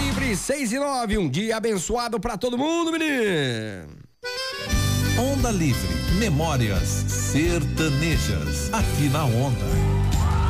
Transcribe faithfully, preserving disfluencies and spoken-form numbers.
Livre, seis e nove, um dia abençoado pra todo mundo, menino. Onda Livre, memórias sertanejas, aqui na Onda.